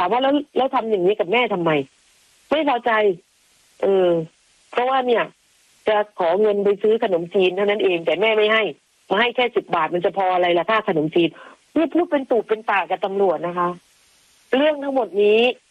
ามว่าแล้วทำอย่างนี้กับแม่ทำไมไม่พอใจเพราะว่าเนี่ยจะขอเงินไปซื้อขนมจีนเท่านั้นเองแต่แม่ไม่ให้มาให้แค่10 บาทมันจะพออะไรล่ะค่าขนมจีนนี่พูดเป็นตูดเป็นปากกับตำรวจนะคะเรื่องทั้งหมดนี้